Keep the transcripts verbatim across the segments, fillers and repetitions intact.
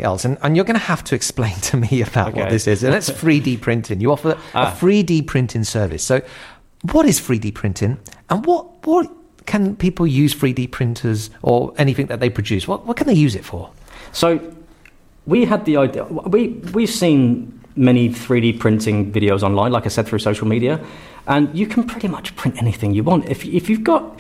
something else, and, and you're going to have to explain to me about Okay. what this is. And that's three D printing. You offer Ah. a three D printing service. So what is three D printing, and what what can people use three D printers or anything that they produce? What what can they use it for? So we had the idea. We we've seen many three D printing videos online, like I said, through social media, and you can pretty much print anything you want. If if you've got,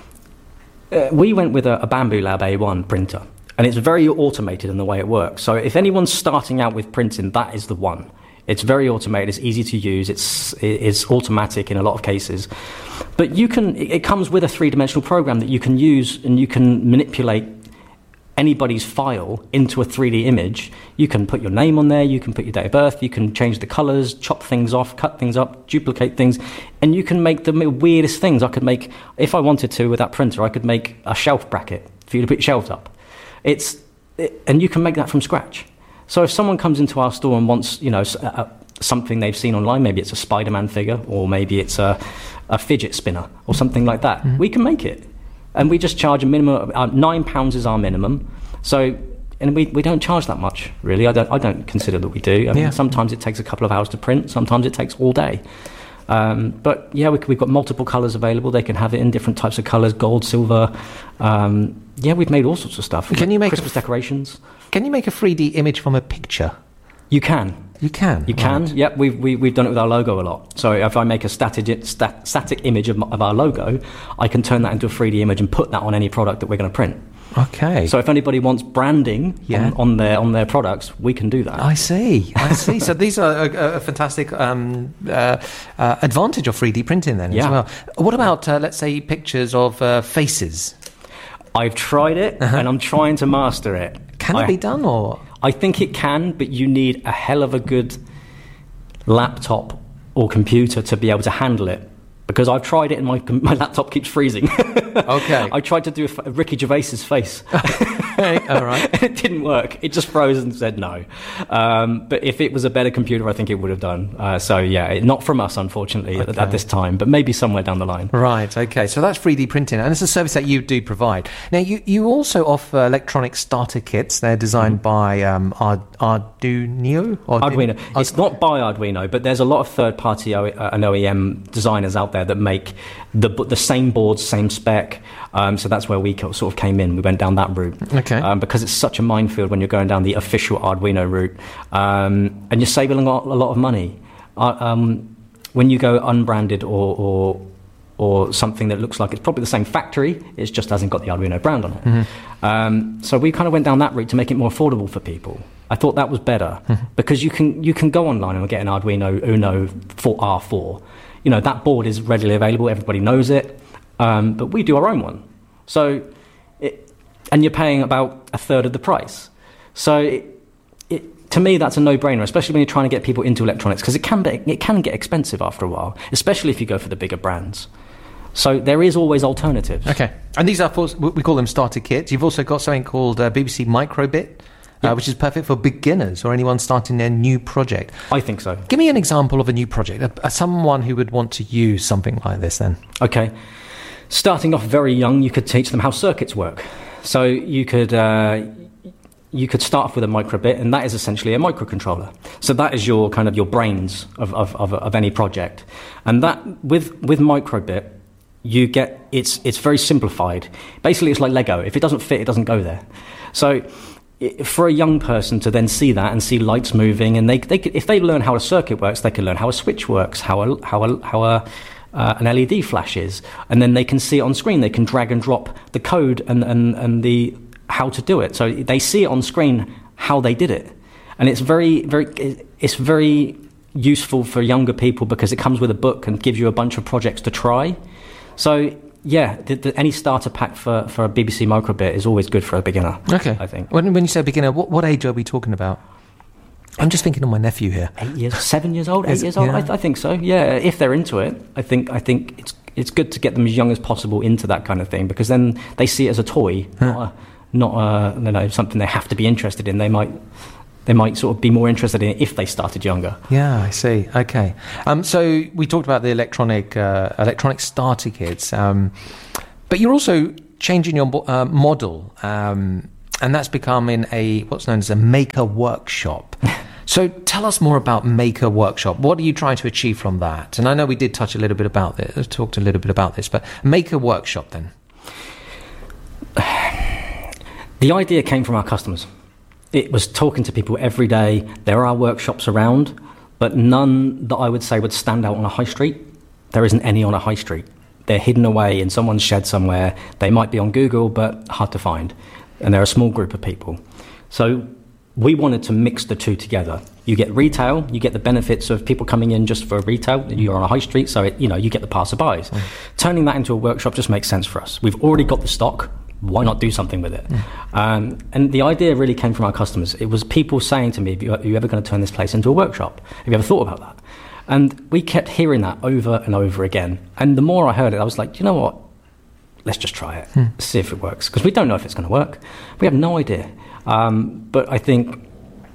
uh, we went with a, a Bambu Lab A one printer, and it's very automated in the way it works. So if anyone's starting out with printing, that is the one. It's very automated. It's easy to use. It's it's automatic in a lot of cases, but you can. It it comes with a three-dimensional program that you can use, and you can manipulate anybody's file into a three D image. You can put your name on there, you can put your date of birth, you can change the colours, chop things off, cut things up, duplicate things, and you can make the weirdest things. I could make, if I wanted to with that printer, I could make a shelf bracket for you to put your shelves up. It's it, and you can make that from scratch. So if someone comes into our store and wants, you know, a, a, something they've seen online, maybe it's a Spider-Man figure, or maybe it's a, a fidget spinner or something like that, mm-hmm. we can make it. And we just charge a minimum of uh, nine pounds is our minimum. So, and we, we don't charge that much, really. I don't I don't consider that we do. I mean, Yeah. sometimes it takes a couple of hours to print. Sometimes it takes all day. Um, but yeah, we, we've got multiple colours available. They can have it in different types of colours: gold, silver. Um, yeah, we've made all sorts of stuff. Can you make Christmas a, decorations? Can you make a three D image from a picture? You can. You can. You can, right. yep. We've, we, we've done it with our logo a lot. So if I make a static, stat, static image of, of our logo, I can turn that into a three D image and put that on any product that we're going to print. Okay. So if anybody wants branding Yeah. on, on their on their products, we can do that. I see. I see. So these are a, a fantastic um, uh, uh, advantage of three D printing then Yeah. as well. What about, uh, let's say, pictures of uh, faces? I've tried it, Uh-huh. and I'm trying to master it. Can I, it be done, or...? I think it can, but you need a hell of a good laptop or computer to be able to handle it. Because I've tried it and my my laptop keeps freezing. Okay. I tried to do a, f- a Ricky Gervais's face. All right. It didn't work. It just froze and said no. Um, but if it was a better computer, I think it would have done. Uh, so yeah, it, not from us, unfortunately, at, Okay. at this time, but maybe somewhere down the line. Right, okay. So that's three D printing, and it's a service that you do provide. Now, you, you also offer electronic starter kits. They're designed by um, Ard- Arduino? Or Arduino. It's not by Arduino, but there's a lot of third-party o- uh, and O E M designers out there that make the the same boards, same spec. Um, so that's where we co- sort of came in. We went down that route. Okay. Um, because it's such a minefield when you're going down the official Arduino route, um, and you're saving a lot, a lot of money. Uh, um, when you go unbranded or, or or something that looks like it's probably the same factory, it just hasn't got the Arduino brand on it. Mm-hmm. Um, so we kind of went down that route to make it more affordable for people. I thought that was better Mm-hmm. because you can you can go online and get an Arduino Uno four R four. You know, that board is readily available. Everybody knows it. Um, but we do our own one. So, it, and you're paying about a third of the price. So, it, it, to me, that's a no-brainer, especially when you're trying to get people into electronics, because it can be, it can get expensive after a while, especially if you go for the bigger brands. So there is always alternatives. Okay. And these are, for, we call them starter kits. You've also got something called uh, B B C Microbit, uh, Yep. which is perfect for beginners or anyone starting their new project. I think so. Give me an example of a new project, uh, someone who would want to use something like this then. Okay. Starting off very young, you could teach them how circuits work. So you could uh, you could start off with a microbit, and that is essentially a microcontroller. So that is your kind of your brains of of, of, of any project. And that with with microbit, you get it's it's very simplified. Basically, it's like Lego. If it doesn't fit, it doesn't go there. So i- for a young person to then see that and see lights moving, and they they could, if they learn how a circuit works, they can learn how a switch works, how a how a how a Uh, an L E D flashes, and then they can see it on screen. They can drag and drop the code and, and, and the how to do it. So they see it on screen how they did it, and it's very very it's very useful for younger people because it comes with a book and gives you a bunch of projects to try. So yeah, the, the, any starter pack for, for a B B C Microbit is always good for a beginner. Okay. I think. When, when you say beginner, what, what age are we talking about? I'm just thinking of my nephew here. Eight years, seven years old, eight Is- years old. yeah. I, th- I think so. Yeah, if they're into it, I think I think it's it's good to get them as young as possible into that kind of thing because then they see it as a toy, Huh. not a, not a, you know something they have to be interested in. They might they might sort of be more interested in it if they started younger. Yeah, I see. Okay. Um, so we talked about the electronic uh, electronic starter kits, um, but you're also changing your mo- uh, model. Um, and that's becoming a what's known as a maker workshop. So tell us more about Maker Workshop. What are you trying to achieve from that? And I know we did touch a little bit about this, talked a little bit about this, but Maker Workshop then. The idea came from our customers. It was talking to people every day. There are workshops around, but none that I would say would stand out on a high street. There isn't any on a high street. They're hidden away in someone's shed somewhere. They might be on Google, but hard to find. And they're a small group of people. So we wanted to mix the two together. You get retail, you get the benefits of people coming in just for retail. You're on a high street, so it, you know you get the passerbys. Mm. Turning that into a workshop just makes sense for us. We've already got the stock. Why not do something with it? Mm. Um, and the idea really came from our customers. It was people saying to me, are you ever going to turn this place into a workshop? Have you ever thought about that? And we kept hearing that over and over again. And the more I heard it, I was like, you know what? Let's just try it, hmm. see if it works. Because we don't know if it's going to work. We have no idea. Um, but I think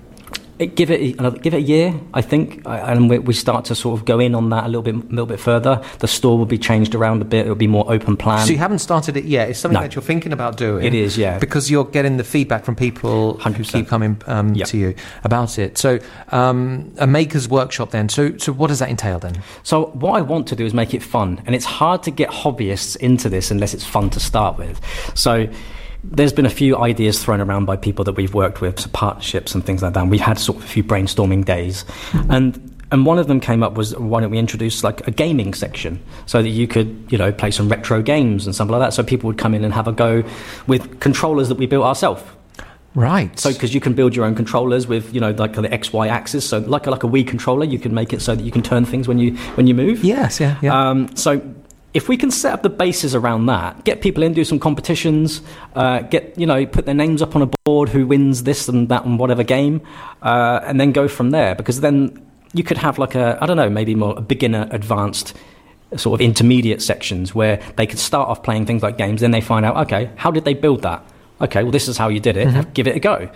it, give it another, give it a year, I think, and we, we start to sort of go in on that a little bit, a little bit further. The store will be changed around a bit. It will be more open plan. So you haven't started it yet. It's something no. that you're thinking about doing. It is, yeah. Because you're getting the feedback from people one hundred percent who keep coming um, yep. to you about it. So um, a maker's workshop then. So so what does that entail then? So what I want to do is make it fun, and it's hard to get hobbyists into this unless it's fun to start with. So there's been a few ideas thrown around by people that we've worked with, some partnerships and things like that. And we've had sort of a few brainstorming days. Mm-hmm. And and one of them came up was, why don't we introduce like a gaming section so that you could, you know, play some retro games and something like that. So people would come in and have a go with controllers that we built ourselves. Right. So because you can build your own controllers with, you know, like the X Y axis. So like a, like a Wii controller, you can make it so that you can turn things when you when you move. Yes, yeah, yeah. Um, so if we can set up the bases around that, get people in, do some competitions, uh, get, you know, put their names up on a board, who wins this and that and whatever game, uh, and then go from there. Because then you could have like a, I don't know, maybe more a beginner, advanced, sort of intermediate sections where they could start off playing things like games, then they find out, okay, how did they build that? Okay, well, this is how you did it. Mm-hmm. Give it a go.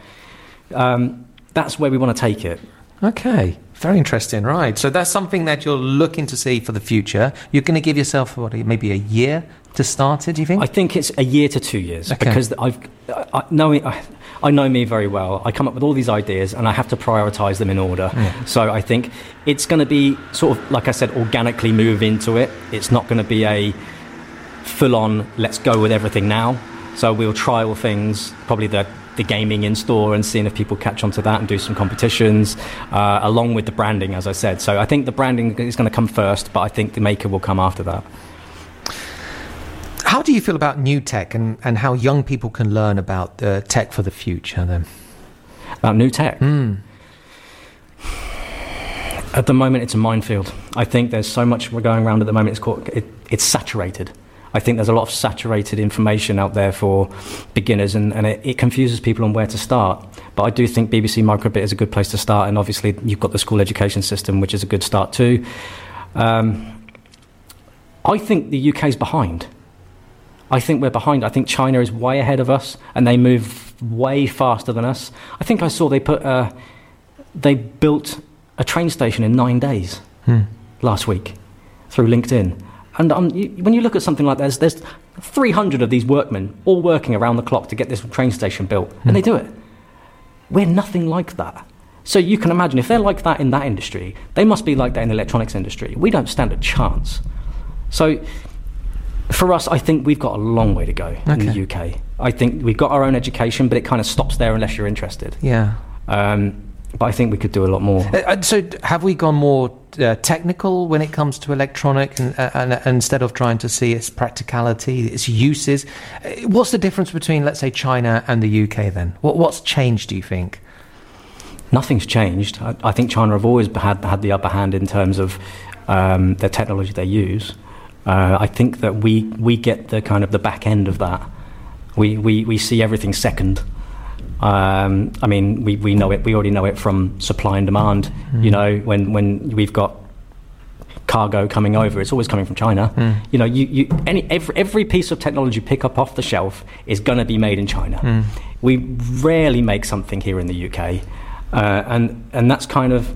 Um, that's where we want to take it. Okay. Very interesting, right. So that's something that you're looking to see for the future. You're going to give yourself, what, maybe a year to start it, do you think? I think it's a year to two years. Okay. Because I've, I, knowing, I, I know me very well. I come up with all these ideas and I have to prioritise them in order. Yeah. So I think it's going to be sort of, like I said, organically move into it. It's not going to be a full-on, let's go with everything now. So we'll trial things, probably the the gaming in store and seeing if people catch on to that and do some competitions uh, along with the branding, as I said. So I think the branding is going to come first, but I think the maker will come after that. How do you feel about new tech and, and how young people can learn about uh, tech for the future then? About new tech? Mm. At the moment, it's a minefield. I think there's so much going around at the moment, it's, called, it, it's saturated. I think there's a lot of saturated information out there for beginners, and, and it, it confuses people on where to start. But I do think B B C Microbit is a good place to start, and obviously you've got the school education system, which is a good start too. Um, I think the U K's behind. I think we're behind. I think China is way ahead of us, and they move way faster than us. I think I saw they put uh, they built a train station in nine days hmm. last week through LinkedIn. And um, you, when you look at something like that, there's, there's three hundred of these workmen all working around the clock to get this train station built, mm. and they do it. We're nothing like that. So you can imagine, if they're like that in that industry, they must be like that in the electronics industry. We don't stand a chance. So for us, I think we've got a long way to go okay. in the U K. I think we've got our own education, but it kind of stops there unless you're interested. Yeah. Um, but I think we could do a lot more. Uh, so have we gone more uh, technical when it comes to electronic and, uh, and, and instead of trying to see its practicality, its uses? Uh, what's the difference between, let's say, China and the U K then? What, what's changed, do you think? Nothing's changed. I, I think China have always had, had the upper hand in terms of um, the technology they use. Uh, I think that we, we get the kind of the back end of that. We, we, we see everything second. Um, I mean, we, we know it. We already know it from supply and demand. Mm. You know, when, when we've got cargo coming over, it's always coming from China. Mm. You know, you, you any every, every piece of technology you pick up off the shelf is going to be made in China. Mm. We rarely make something here in the U K, uh, and and that's kind of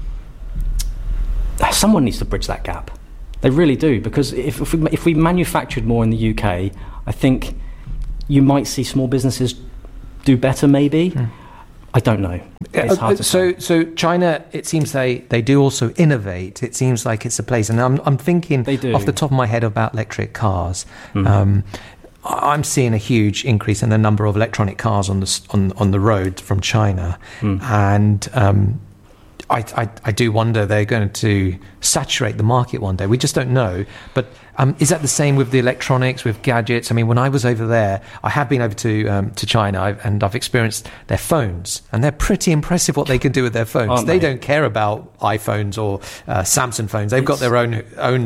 someone needs to bridge that gap. They really do, because if if we, if we manufactured more in the U K, I think you might see small businesses do better, maybe. Mm. I don't know. It's hard to so, say. So China, it seems they, they do also innovate. It seems like it's a place, and I'm I'm thinking off the top of my head about electric cars. Mm. Um, I'm seeing a huge increase in the number of electronic cars on the on on the road from China, mm. and um, I, I I do wonder they're going to saturate the market one day. We just don't know, but. Um, is that the same with the electronics, with gadgets? I mean, when I was over there, I have been over to um, to China, I've, and I've experienced their phones, and they're pretty impressive what they can do with their phones. Aren't they, they don't care about iPhones or uh, Samsung phones. They've it's, got their own own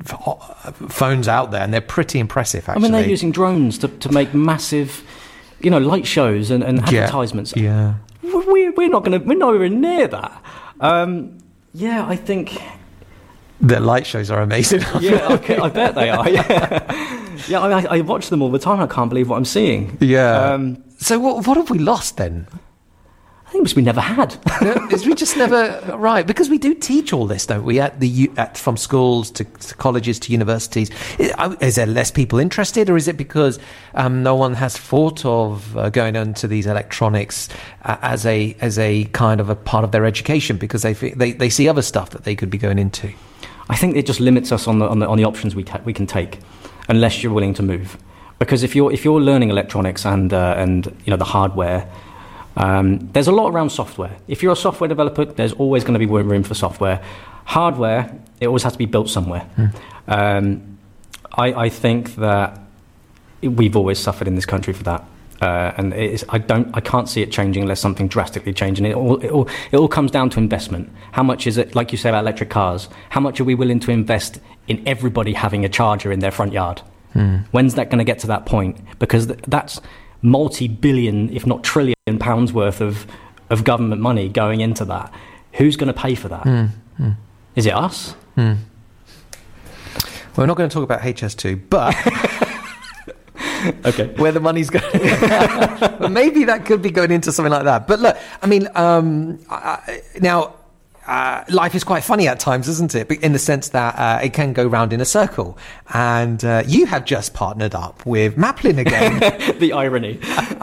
phones out there, and they're pretty impressive, actually. I mean, they're using drones to, to make massive, you know, light shows and, and advertisements. Yeah. yeah. We're, we're not going to, we're nowhere near that. Um, yeah, I think... The light shows are amazing. Yeah, okay, I bet they are. Yeah, yeah. I, I watch them all the time. I can't believe what I'm seeing. Yeah. Um, so what what have we lost then? I think it's we never had. No, we just never right because we do teach all this, don't we? At the at from schools to, to colleges to universities. Is there less people interested, or is it because um, no one has thought of uh, going into these electronics uh, as a as a kind of a part of their education because they they they see other stuff that they could be going into? I think it just limits us on the on the, on the options we ta- we can take, unless you're willing to move. Because if you're if you're learning electronics and uh, and you know the hardware, um, there's a lot around software. If you're a software developer, there's always going to be room for software. Hardware, it always has to be built somewhere. Mm. Um, I, I think that we've always suffered in this country for that. Uh, and it is, I don't, I can't see it changing unless something drastically changing. It all, it all, it all comes down to investment. How much is it, like you say about electric cars? How much are we willing to invest in everybody having a charger in their front yard? Mm. When's that going to get to that point? Because th- that's multi-billion, if not trillion pounds worth of of government money going into that. Who's going to pay for that? Mm. Mm. Is it us? Mm. Well, we're not going to talk about H S two, but. Okay. Where the money's going. Well, maybe that could be going into something like that. But look, I mean, um, I, now, uh, life is quite funny at times, isn't it? In the sense that uh, it can go round in a circle. And uh, you have just partnered up with Maplin again. The irony.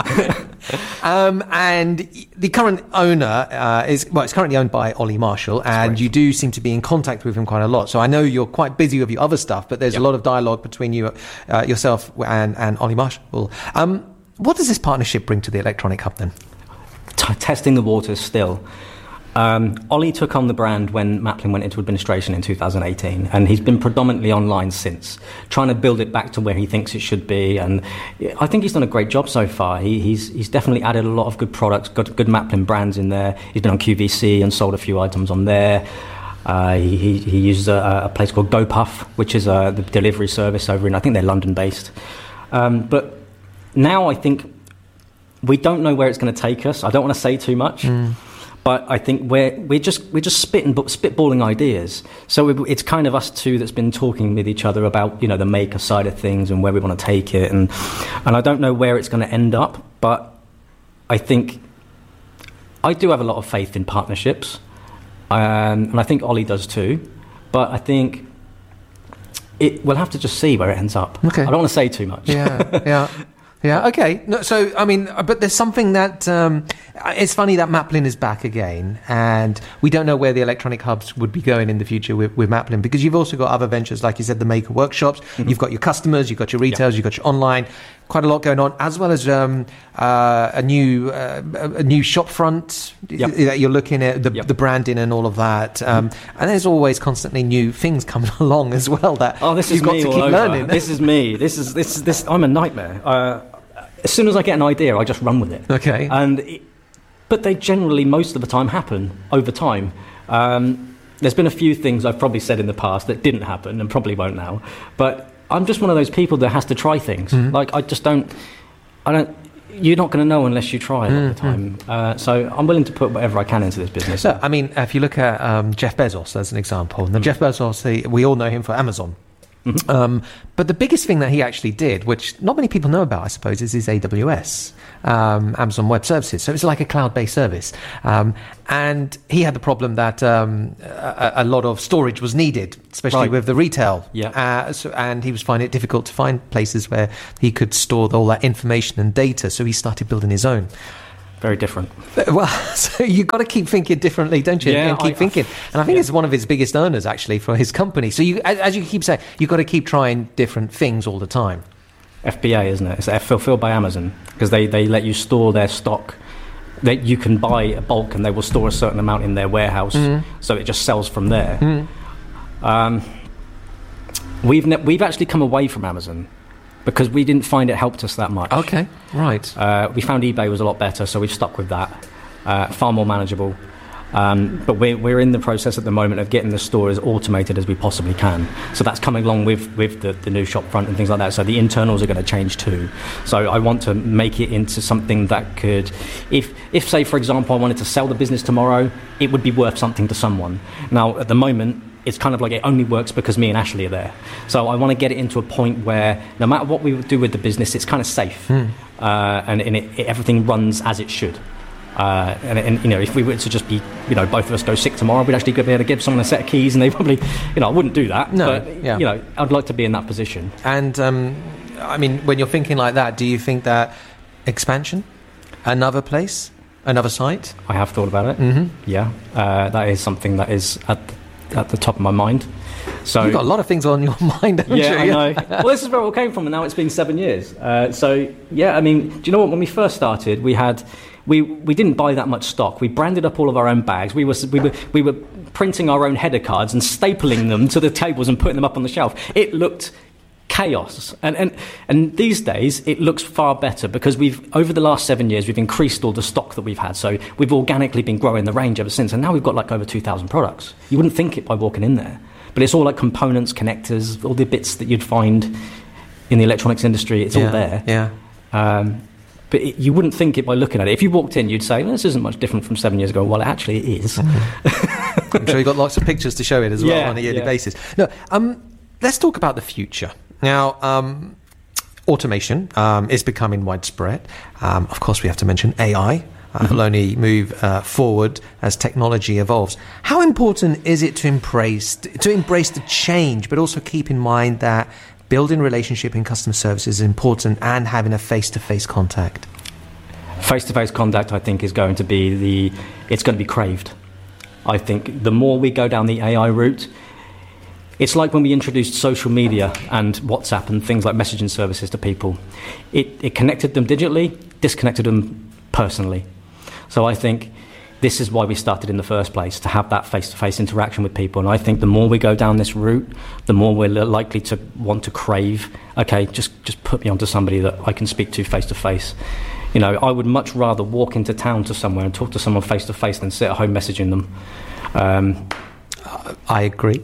um, and the current owner uh, is, well, it's currently owned by Ollie Marshall, and you do seem to be in contact with him quite a lot. So I know you're quite busy with your other stuff, but there's yep. a lot of dialogue between you, uh, yourself and, and Ollie Marshall. Um, what does this partnership bring to the Electronic Hub then? T- testing the waters still. Um, Ollie took on the brand when Maplin went into administration in two thousand eighteen, and he's been predominantly online since, trying to build it back to where he thinks it should be. And I think he's done a great job so far. He, he's he's definitely added a lot of good products, got good Maplin brands in there. He's been on Q V C and sold a few items on there. Uh, he, he, he uses a, a place called GoPuff, which is uh, the delivery service over in, I think they're London-based. Um, but now I think we don't know where it's going to take us. I don't want to say too much. Mm. But I think we're we're just we're just spitting spitballing ideas. So it's kind of us two that's been talking with each other about, you know, the maker side of things and where we want to take it, and and I don't know where it's going to end up. But I think I do have a lot of faith in partnerships, um, and I think Ollie does too. But I think it we'll have to just see where it ends up. Okay. I don't want to say too much. Yeah. Yeah. Yeah, okay. No, so, I mean, but there's something that, um, it's funny that Maplin is back again, and we don't know where the electronic hubs would be going in the future with, with Maplin, because you've also got other ventures, like you said, the maker workshops, mm-hmm. you've got your customers, you've got your retailers, yeah. you've got your online, quite a lot going on, as well as um, uh, a new uh, a new shop front yep. that you're looking at, the, yep. the branding and all of that. Um, mm-hmm. And there's always constantly new things coming along as well that oh, this you've is got me to all keep over. learning. This is me. This is this is this. I'm a nightmare. Uh, as soon as I get an idea, I just run with it. Okay. And it, but they generally, most of the time, happen over time. Um, there's been a few things I've probably said in the past that didn't happen and probably won't now. But I'm just one of those people that has to try things. Mm-hmm. Like, I just don't... I don't... You're not going to know unless you try it all the time. Uh, so I'm willing to put whatever I can into this business. So, I mean, if you look at um, Jeff Bezos as an example, now mm. Jeff Bezos, he, we all know him for Amazon. Mm-hmm. Um, but the biggest thing that he actually did, which not many people know about, I suppose, is his A W S, um, Amazon Web Services. So it's like a cloud-based service. Um, and he had the problem that um, a, a lot of storage was needed, especially Right. with the retail. Yeah. Uh, so, and he was finding it difficult to find places where he could store all that information and data. So he started building his own. Very different. Well, so you've got to keep thinking differently, don't you? Yeah, and keep I- thinking. And I think yeah. it's one of his biggest earners, actually, for his company. So you, as as you keep saying, you've got to keep trying different things all the time. F B A, isn't it? It's F- fulfilled by Amazon, because they, they let you store their stock. They, you can buy a bulk and they will store a certain amount in their warehouse, Mhm. so it just sells from there. Mm. Um, we've ne- we've actually come away from Amazon because we didn't find it helped us that much. Okay, right. Uh, we found eBay was a lot better, so we've stuck with that. Uh, far more manageable. Um, but we're, we're in the process at the moment of getting the store as automated as we possibly can. So that's coming along with, with the, the new shop front and things like that. So the internals are going to change too. So I want to make it into something that could, if, if say, for example, I wanted to sell the business tomorrow, it would be worth something to someone. Now, at the moment, it's kind of like it only works because me and Ashley are there. So I want to get it into a point where no matter what we do with the business, it's kind of safe. Mm. Uh, and and it, it, everything runs as it should. Uh, and, and you know, if we were to just be, you know, both of us go sick tomorrow, we'd actually be able to give someone a set of keys, and they probably, you know, I wouldn't do that. No, but yeah. you know, I'd like to be in that position. And, um, I mean, when you're thinking like that, do you think that expansion, another place, another site? I have thought about it. Mm-hmm. Yeah, uh, that is something that is at at the top of my mind. So You've got a lot of things on your mind, haven't yeah, you? I know. Well, this is where it all came from, and now it's been seven years. Uh, so yeah, I mean, do you know what? When we first started, we had we we didn't buy that much stock. We branded up all of our own bags. We were we were we were printing our own header cards and stapling them to the tables and putting them up on the shelf. It looked chaos, and and and these days it looks far better because we've over the last seven years we've increased all the stock that we've had. So we've organically been growing the range ever since, and now we've got like over two thousand products. You wouldn't think it by walking in there. But it's all like components, connectors, all the bits that you'd find in the electronics industry. It's yeah, all there. Yeah. Um, but it, you wouldn't think it by looking at it. If you walked in, you'd say, well, this isn't much different from seven years ago. Well, actually, it is. Mm-hmm. I'm sure you've got lots of pictures to show it as well Yeah, on a yearly yeah. basis. No, um, let's talk about the future. Now, um, automation um, is becoming widespread. Um, of course, we have to mention A I. Uh, will only move uh, forward as technology evolves. How important is it to embrace to embrace the change, but also keep in mind that building relationship in customer service is important and having a face-to-face contact? Face-to-face contact, I think, is going to be the. It's going to be craved. I think the more we go down the A I route, it's like when we introduced social media and WhatsApp and things like messaging services to people. It, it connected them digitally, disconnected them personally. So I think this is why we started in the first place, to have that face-to-face interaction with people. And I think the more we go down this route, the more we're likely to want to crave, okay, just, just put me onto somebody that I can speak to face-to-face. You know, I would much rather walk into town to somewhere and talk to someone face-to-face than sit at home messaging them. Um, I agree.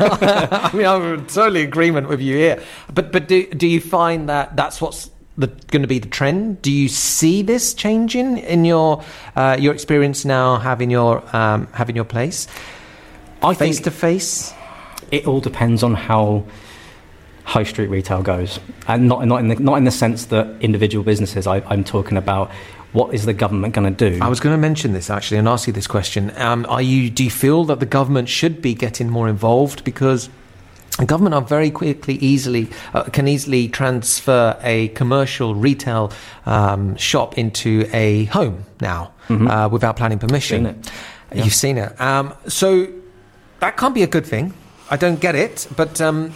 I mean, I'm in totally agreement with you here. But but do do you find that that's what's the, going to be the trend? Do you see this changing in your uh, your experience now, having your um, having your place I face think to face? it all depends on how high street retail goes, and not not in the not in the sense that individual businesses. I, I'm talking about. What is the government going to do? I was going to mention this actually and ask you this question. Um, are you? Do you feel that the government should be getting more involved, because the government are very quickly, easily uh, can easily transfer a commercial retail um, shop into a home now Mhm. uh, without planning permission. Seen it. Yeah. You've seen it. Um, so that can't be a good thing. I don't get it. But um,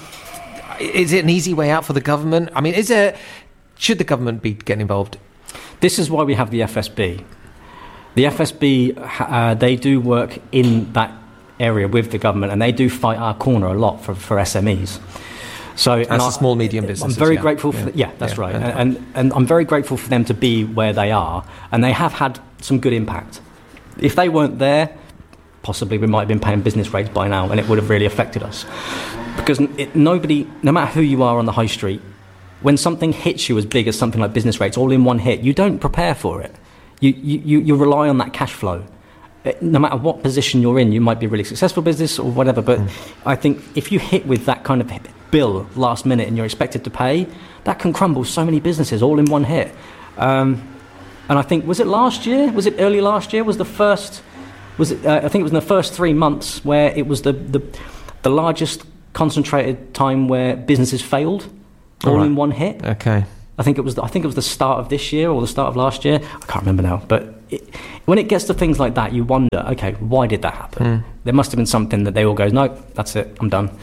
is it an easy way out for the government? I mean, is there? Should the government be getting involved? This is why we have the F S B. The F S B, uh, they do work in that area with the government, and they do fight our corner a lot for, for S M Es. So, That's and the I- small, medium businesses. I'm very yeah. grateful for Yeah, the, yeah that's Yeah. right, And- and, and and I'm very grateful for them to be where they are, and they have had some good impact. If they weren't there, possibly we might have been paying business rates by now, and it would have really affected us. Because it, nobody, no matter who you are on the high street, when something hits you as big as something like business rates, all in one hit, you don't prepare for it. You, you, you rely on that cash flow. No matter what position you're in, you might be a really successful business or whatever, but mm. I think if you hit with that kind of bill last minute and you're expected to pay, that can crumble so many businesses all in one hit. Um, and I think, was it last year? Was it early last year? Was the first, was it, uh, I think it was in the first three months where it was the, the, the largest concentrated time where businesses failed all right. in one hit. Okay. I think it was the, I think it was the start of this year or the start of last year. I can't remember now. But it, when it gets to things like that, you wonder, okay, why did that happen? Mm. There must have been something that they all go, no, that's it, I'm done.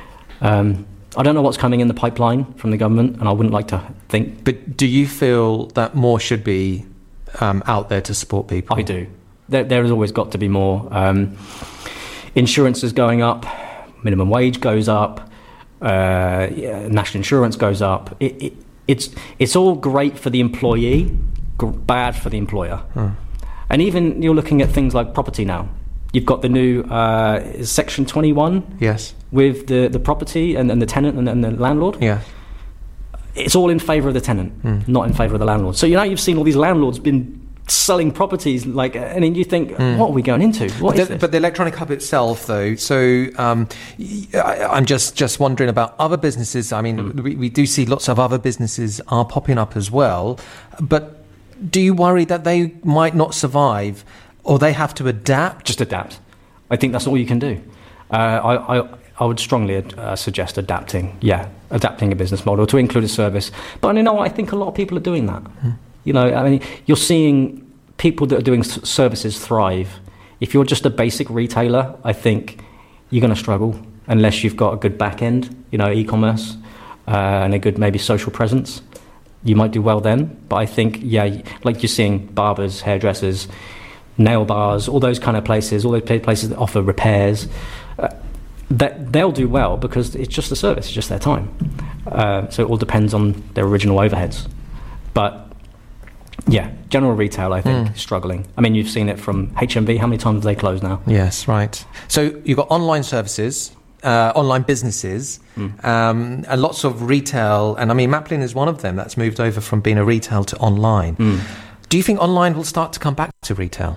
Um, I don't know what's coming in the pipeline from the government, and I wouldn't like to think. But do you feel that more should be um, out there to support people? I do. There, there has always got to be more. Um, insurance is going up, minimum wage goes up, uh, yeah, national insurance goes up. It, it, it's it's all great for the employee, g- bad for the employer. Hmm. And even you're looking at things like property now. You've got the new uh, Section twenty-one. Yes. With the, the property and, and the tenant and, and the landlord. Yeah. It's all in favour of the tenant, mm. not in favour of the landlord. So you know you've seen all these landlords been selling properties, like, and then you think, mm. what are we going into? What but, is the, this? but the electronic hub itself, though. So um, I, I'm just just wondering about other businesses. I mean, mm. we, we do see lots of other businesses are popping up as well. But do you worry that they might not survive? Or they have to adapt? Just adapt. I think that's all you can do. Uh, I, I I would strongly uh, suggest adapting. Yeah, adapting a business model to include a service. But you know what? I think a lot of people are doing that. Hmm. You know, I mean, you're seeing people that are doing s- services thrive. If you're just a basic retailer, I think you're going to struggle unless you've got a good back end, you know, e-commerce, uh, and a good maybe social presence. You might do well then. But I think, yeah, like you're seeing barbers, hairdressers, nail bars, all those kind of places, all those places that offer repairs, uh, that they'll do well because it's just a service, it's just their time. Uh, so it all depends on their original overheads. But yeah, general retail, I think, mm. is struggling. I mean, you've seen it from H M V. How many times have they closed now? Yes, right. So you've got online services, uh, online businesses, mm. um, and lots of retail. And I mean, Maplin is one of them that's moved over from being a retail to online. Mm. Do you think online will start to come back to retail?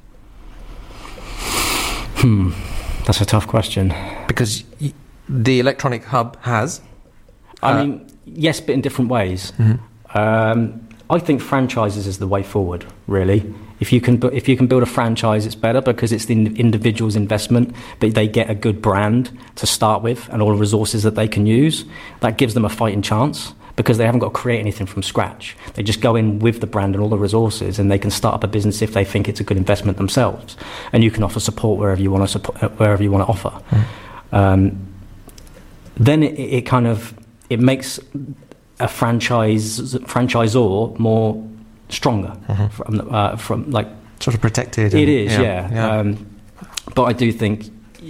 Hmm, that's a tough question. Because y- the electronic hub has. I uh, mean, yes, but in different ways. Mm-hmm. Um, I think franchises is the way forward, really. If you can, bu- if you can build a franchise, it's better because it's the individual's investment, but they get a good brand to start with and all the resources that they can use. That gives them a fighting chance because they haven't got to create anything from scratch. They just go in with the brand and all the resources, and they can start up a business if they think it's a good investment themselves. And you can offer support wherever you want to support, wherever you want to offer. Mm. Um, then it, it kind of it makes a franchise franchisor more stronger mm-hmm. from uh, from like sort of protected. It and, is, yeah. yeah. yeah. Um, but I do think.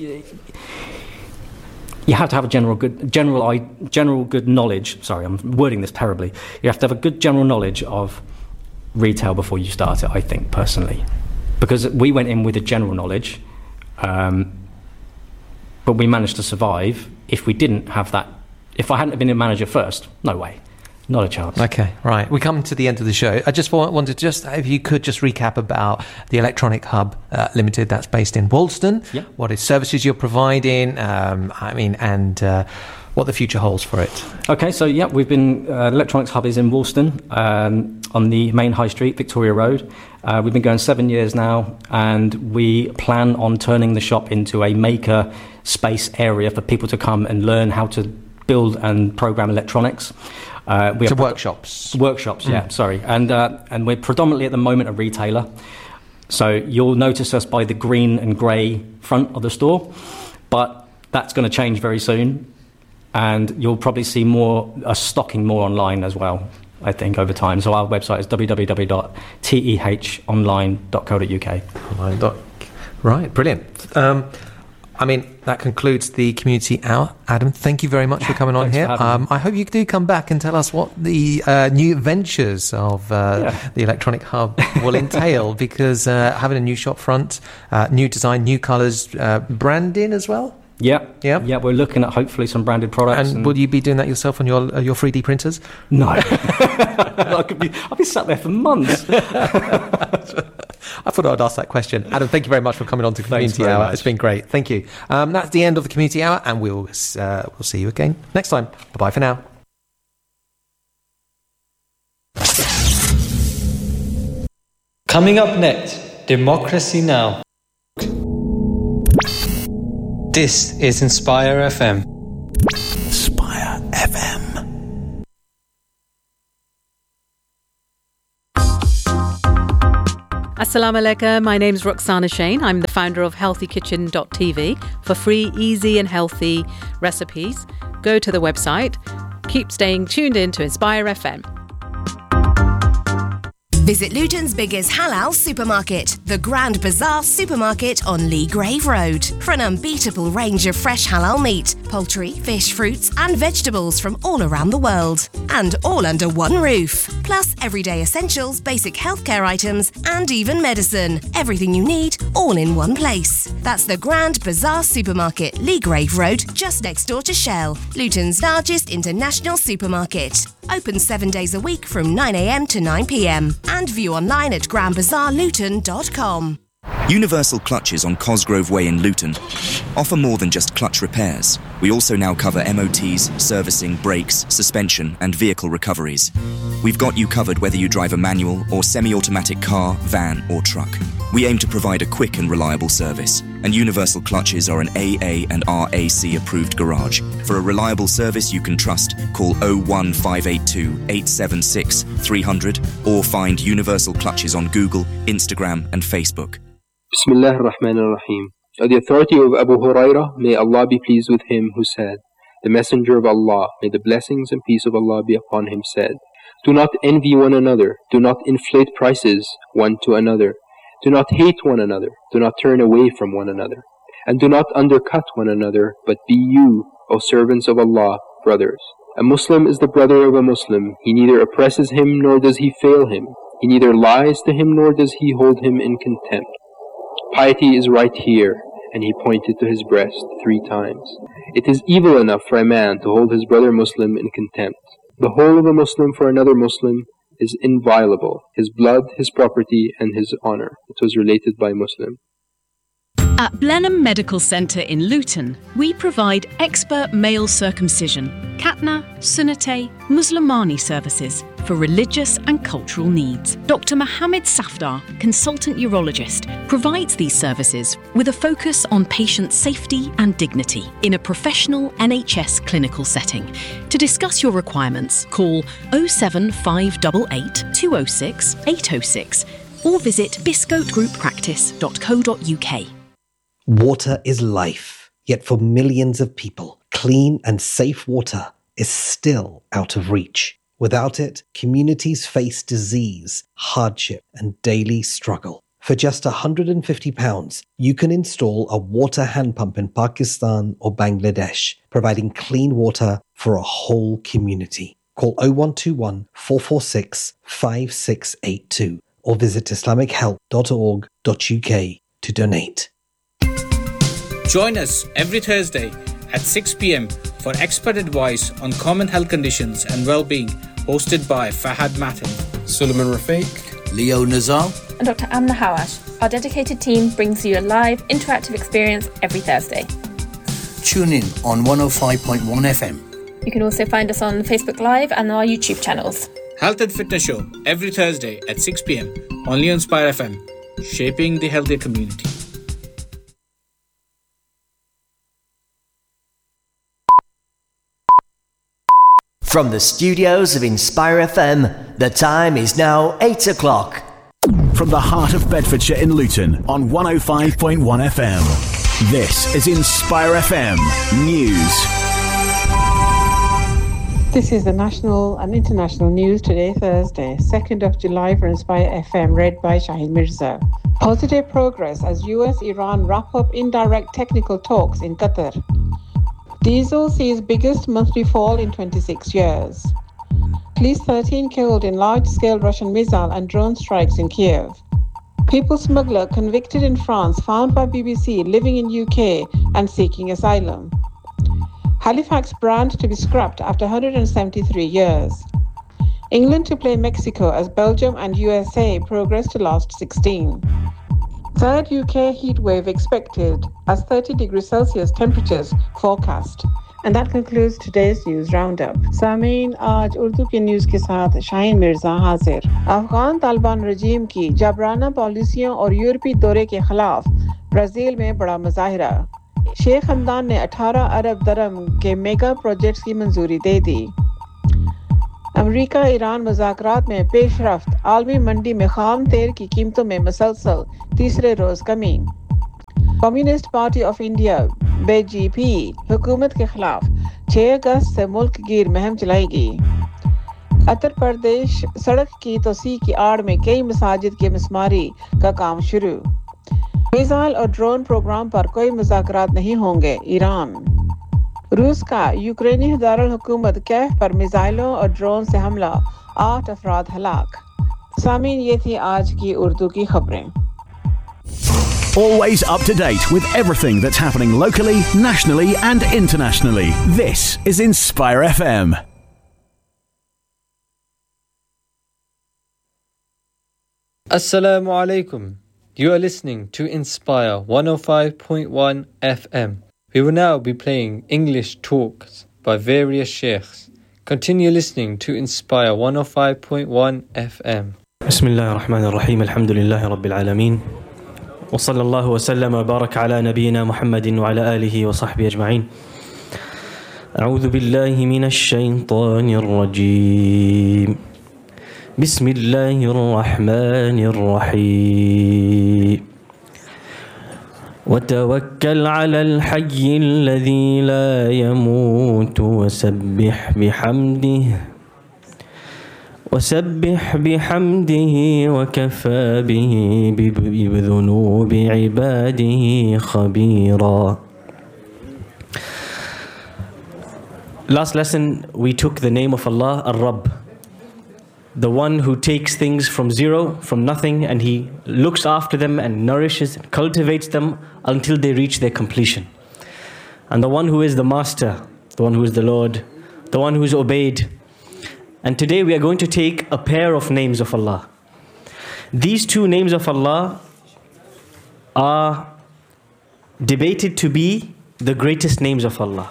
You have to have a general good, general, general good knowledge. Sorry, I'm wording this terribly. You have to have a good general knowledge of retail before you start it. I think personally, because we went in with a general knowledge, um, but we managed to survive. If we didn't have that, if I hadn't been a manager first, no way. Not a chance. Okay, right. We come to the end of the show. I just want, wanted just if you could just recap about the Electronic Hub uh, Limited that's based in Wolston. Yeah. What is services you're providing? Um, I mean, and uh, what the future holds for it. Okay, so yeah, we've been uh, Electronics Hub is in Wolston um, on the main high street, Victoria Road. Uh, we've been going seven years now, and we plan on turning the shop into a maker space area for people to come and learn how to build and program electronics. Uh, we so have workshops. Workshops, mm. yeah, sorry. And uh, and we're predominantly at the moment a retailer. So you'll notice us by the green and grey front of the store, but that's going to change very soon. And you'll probably see more, uh, stocking more online as well, I think, over time. So our website is w w w dot teh online dot co dot u k. Online dot, right, brilliant. Um, I mean, that concludes the community hour. Adam, thank you very much for coming on here. Um, I hope you do come back and tell us what the uh, new ventures of uh, yeah. the Electronic Hub will entail, because uh, having a new shop front, uh, new design, new colours, uh, branding as well. Yeah, Yeah? yeah. We're looking at hopefully some branded products. And, and will you be doing that yourself on your uh, your three D printers? No, I could be. I'll be sat there for months. I thought I'd ask that question. Adam, thank you very much for coming on to Community Hour. Much. It's been great. Thank you. Um, that's the end of the Community Hour, and we'll uh, we'll see you again next time. Bye bye for now. Coming up next, Democracy Now! This is Inspire F M. Inspire F M. Assalamu alaikum. My name's Roxana Shane. I'm the founder of healthy kitchen dot t v. For free, easy and healthy recipes, go to the website. Keep staying tuned in to Inspire F M. Visit Luton's biggest halal supermarket, the Grand Bazaar Supermarket on Lee Grave Road, for an unbeatable range of fresh halal meat, poultry, fish, fruits and vegetables from all around the world. And all under one roof. Plus everyday essentials, basic healthcare items and even medicine. Everything you need, all in one place. That's the Grand Bazaar Supermarket, Lee Grave Road, just next door to Shell, Luton's largest international supermarket. Open seven days a week from nine a m to nine p m and view online at grand bazaar luton dot com. Universal Clutches on Cosgrove Way in Luton offer more than just clutch repairs. We also now cover M O Ts, servicing, brakes, suspension and vehicle recoveries. We've got you covered whether you drive a manual or semi-automatic car, van or truck. We aim to provide a quick and reliable service, and Universal Clutches are an A A and R A C approved garage. For a reliable service you can trust, call oh one five eight two, eight seven six, three hundred or find Universal Clutches on Google, Instagram and Facebook. Bismillah ar-Rahman ar-Rahim. On the authority of Abu Hurairah, may Allah be pleased with him, who said, the Messenger of Allah, may the blessings and peace of Allah be upon him, said, do not envy one another, do not inflate prices one to another, do not hate one another, do not turn away from one another, and do not undercut one another, but be you, O servants of Allah, brothers. A Muslim is the brother of a Muslim. He neither oppresses him nor does he fail him. He neither lies to him nor does he hold him in contempt. Piety is right here, and he pointed to his breast three times. It is evil enough for a man to hold his brother Muslim in contempt. The whole of a Muslim for another Muslim is inviolable, his blood, his property, and his honor. It was related by Muslim. At Blenheim Medical Centre in Luton, we provide expert male circumcision, Khatna, Sunnate, Muslimani services for religious and cultural needs. Doctor Mohammed Safdar, consultant urologist, provides these services with a focus on patient safety and dignity in a professional N H S clinical setting. To discuss your requirements, call oh seven five eight eight, two oh six, eight oh six or visit biscote group practice dot co dot u k. Water is life, yet for millions of people, clean and safe water is still out of reach. Without it, communities face disease, hardship, and daily struggle. For just one hundred fifty pounds, you can install a water hand pump in Pakistan or Bangladesh, providing clean water for a whole community. Call oh one two one, four four six, five six eight two or visit islamic help dot org dot u k to donate. Join us every Thursday at six p m for expert advice on common health conditions and well-being, hosted by Fahad Matin, Suleiman Rafiq, Leo Nazar, and Doctor Amna Hawash. Our dedicated team brings you a live, interactive experience every Thursday. Tune in on one oh five point one F M. You can also find us on Facebook Live and our YouTube channels. Health and Fitness Show every Thursday at six p m only on Inspire F M, shaping the healthier community. From the studios of Inspire F M, the time is now eight o'clock. From the heart of Bedfordshire in Luton on one oh five point one F M. This is Inspire F M News. This is the national and international news today, Thursday, second of July for Inspire F M, read by Shahid Mirza. Positive progress as U S-Iran wrap up indirect technical talks in Qatar. Diesel sees biggest monthly fall in twenty-six years. At least thirteen killed in large-scale Russian missile and drone strikes in Kiev. People smuggler convicted in France found by B B C living in U K and seeking asylum. Halifax brand to be scrapped after one hundred seventy-three years. England to play Mexico as Belgium and U S A progress to last sixteen. Third U K heat wave expected as thirty degrees Celsius temperatures forecast. And that concludes today's news roundup. सामीन आज उर्दू के news के साथ शाहीन मिर्ज़ा हाजिर। अफगान तालिबान रजीम की जबराना पॉलिसियों और यूरोपी दौरे के खिलाफ ब्राज़ील में बड़ा मुजाहिरा। शेख हमदान ने अठारह अरब दरम के मेगा प्रोजेक्ट्स की मंजूरी दे दी। अमेरिका ईरान मुज़ाकरात में पेशरफ्त, आलमी मंडी में खाम तेल की कीमतों में मुसलसल तीसरे रोज़ कमी। Communist party of India BJP हुकूमत के खिलाफ छह अगस्त से मुल्क गिर मुहिम चलाएगी। उत्तर प्रदेश सड़क की तोसी की आड़ में कई मसाजिद के मिसमारी का काम शुरू। मिसाइल और ड्रोन प्रोग्राम पर कोई मुज़ाकरात नहीं होंगे। ईरान रूस का यूक्रेनी दारुल हुकूमत कैफ पर मिसाइलों और ड्रोन से हमला, आठ अफराद हलाक। सामीन ये थी आज की उर्दू की खबरें। Always up to date with everything that's happening locally, nationally and internationally. This is Inspire F M. Assalamu alaikum. You are listening to Inspire one oh five point one F M. We will now be playing English talks by various sheikhs. Continue listening to Inspire one oh five point one F M. Bismillah ar-Rahman ar-Rahim. Alhamdulillahi Rabbil Alameen. وصلى الله وسلم وبارك على نبينا محمد وعلى آله وصحبه أجمعين. أعوذ بالله من الشيطان الرجيم. بسم الله الرحمن الرحيم. وتوكل على الحي الذي لا يموت وسبح بحمده وسبح بحمده وكفى به بذنوب عباده خبيرا. Last lesson we took the name of Allah, Ar-Rabb, the one who takes things from zero, from nothing, and He looks after them and nourishes and cultivates them until they reach their completion. And the one who is the Master, the one who is the Lord, the one who is obeyed. And today we are going to take a pair of names of Allah. These two names of Allah are debated to be the greatest names of Allah.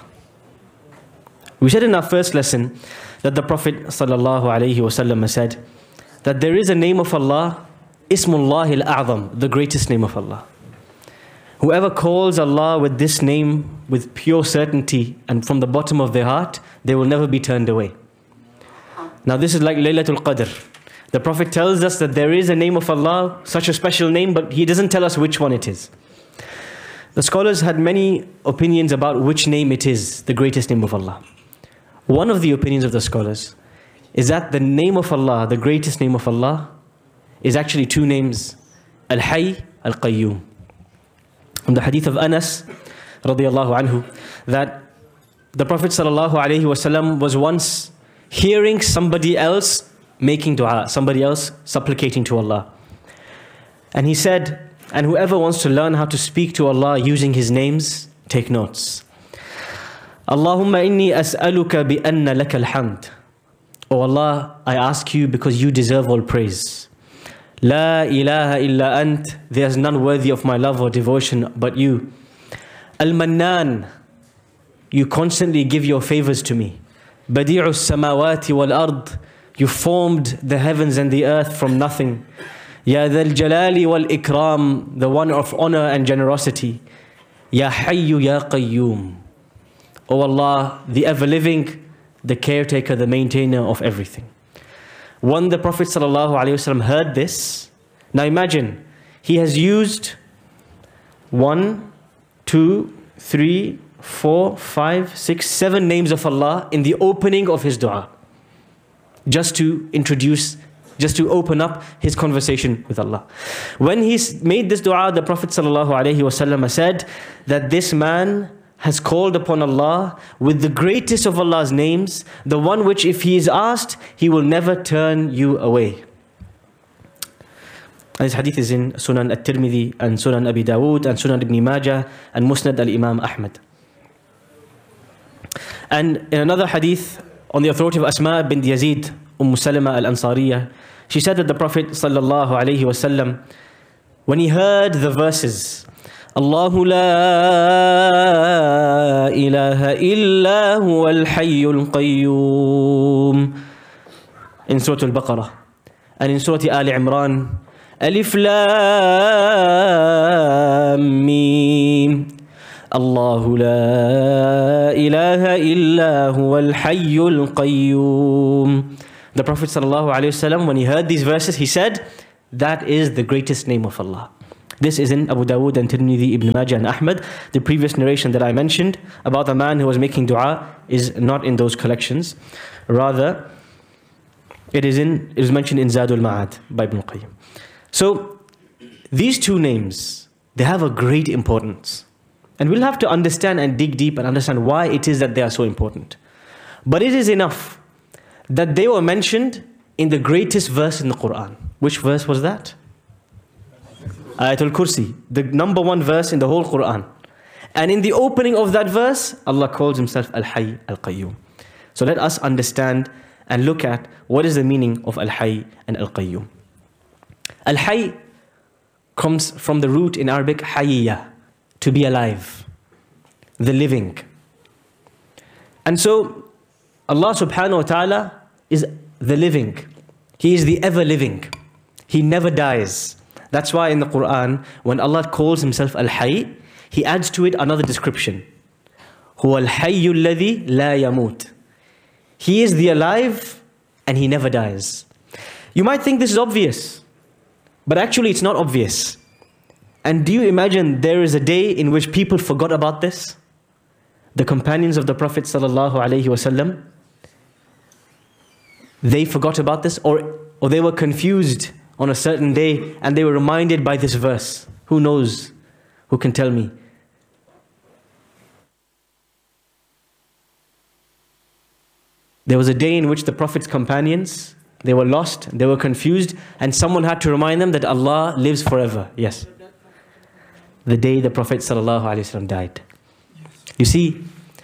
We said in our first lesson that the Prophet sallallahu alaihi wasallam said that there is a name of Allah, Ismullah al-A'zam, the greatest name of Allah. Whoever calls Allah with this name with pure certainty and from the bottom of their heart, they will never be turned away. Now this is like Laylatul Qadr. The Prophet tells us that there is a name of Allah, such a special name, but he doesn't tell us which one it is. The scholars had many opinions about which name it is, the greatest name of Allah. One of the opinions of the scholars is that the name of Allah, the greatest name of Allah, is actually two names, Al-Hayy, Al-Qayyum. In the hadith of Anas, radiyallahu anhu, that the Prophet sallallahu alaihi wasallam was once hearing somebody else making dua, somebody else supplicating to Allah. And he said, and whoever wants to learn how to speak to Allah using His names, take notes. Allahumma inni as'aluka bi anna laka alhamd. Oh Allah, I ask you because you deserve all praise. La ilaha illa ant, there's none worthy of my love or devotion but you. Al-Mannan, you constantly give your favors to me. Badi'u samawati wal ard, you formed the heavens and the earth from nothing. Ya dhal jalali wal ikram, the one of honor and generosity. Ya hayyu ya qayyum. O Allah, the ever-living, the caretaker, the maintainer of everything. When the Prophet ﷺ heard this, now imagine, he has used one, two, three, four, five, six, seven names of Allah in the opening of his dua. Just to introduce, just to open up his conversation with Allah. When he made this dua, the Prophet ﷺ said that this man has called upon Allah with the greatest of Allah's names, the one which if he is asked, he will never turn you away. And this hadith is in Sunan al-Tirmidhi and Sunan Abi Dawood and Sunan Ibn Majah and Musnad al-Imam Ahmad. And in another hadith, on the authority of Asma bint Yazid, Umm Salama al-Ansariya, she said that the Prophet sallallahu alayhi wasallam, when he heard the verses, Allahu la ilaha illa huwa al-hayyul qayyum, in Surah Al-Baqarah, and in Surah Ali Imran, Alif Lam Mim, Allahu la ilaha illa huwa al-hayyul qayyum. The Prophet ﷺ, when he heard these verses, he said, that is the greatest name of Allah. This is in Abu Dawood and Tirmidhi, Ibn Majah and Ahmad. The previous narration that I mentioned about the man who was making dua is not in those collections. Rather, it is in it is mentioned in Zadul Ma'ad by Ibn Qayyim. So, these two names, they have a great importance. And we'll have to understand and dig deep and understand why it is that they are so important. But it is enough that they were mentioned in the greatest verse in the Quran. Which verse was that? Ayatul Kursi, the number one verse in the whole Quran. And in the opening of that verse, Allah calls himself Al-Hayy Al-Qayyum. So let us understand and look at what is the meaning of Al-Hayy and Al-Qayyum. Al-Hayy comes from the root in Arabic, Hayya, to be alive, the living. And so, Allah subhanahu wa ta'ala is the living. He is the ever living. He never dies. That's why in the Quran, when Allah calls himself Al-Hayy, he adds to it another description. Huwa al-hayyu alladhi la yamut. He is the alive and he never dies. You might think this is obvious, but actually it's not obvious. And do you imagine there is a day in which people forgot about this? The companions of the Prophet sallallahu alaihi wasallam, they forgot about this, or, or they were confused on a certain day and they were reminded by this verse. Who knows? Who can tell me? There was a day in which the Prophet's companions, they were lost, they were confused, and someone had to remind them that Allah lives forever. Yes. The day the Prophet ﷺ died. You see,